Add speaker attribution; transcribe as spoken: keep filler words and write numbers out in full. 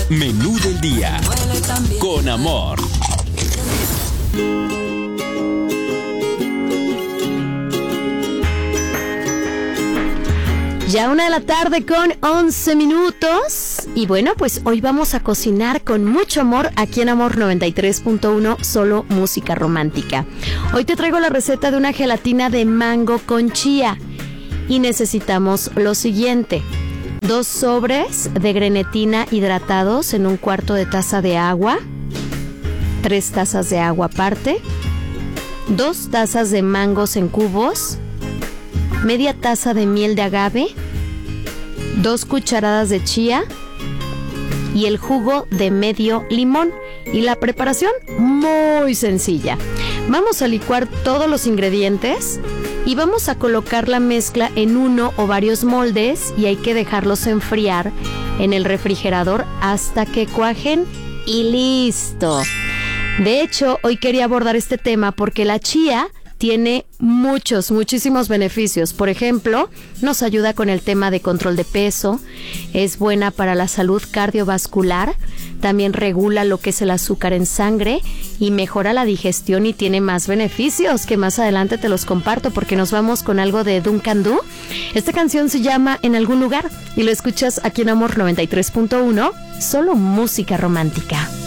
Speaker 1: Menú del día. Con amor.
Speaker 2: Ya una de la tarde con once minutos. Y bueno, pues hoy vamos a cocinar con mucho amor aquí en Amor noventa y tres punto uno, solo música romántica. Hoy te traigo la receta de una gelatina de mango con chía. Y necesitamos lo siguiente: dos sobres de grenetina hidratados en un cuarto de taza de agua, tres tazas de agua aparte, dos tazas de mangos en cubos, media taza de miel de agave, dos cucharadas de chía y el jugo de medio limón. Y la preparación muy sencilla. Vamos a licuar todos los ingredientes y vamos a colocar la mezcla en uno o varios moldes y hay que dejarlos enfriar en el refrigerador hasta que cuajen y listo. De hecho, hoy quería abordar este tema porque la chía tiene muchos, muchísimos beneficios. Por ejemplo, nos ayuda con el tema de control de peso, es buena para la salud cardiovascular, también regula lo que es el azúcar en sangre y mejora la digestión y tiene más beneficios que más adelante te los comparto porque nos vamos con algo de Duncan Du. Esta canción se llama En algún lugar y lo escuchas aquí en Amor noventa y tres punto uno, solo música romántica.